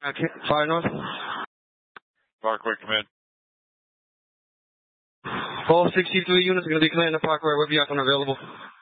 Okay, fire north. Parkway, come in. All 63 units are going to be clearing the parkway. We'll be out when available.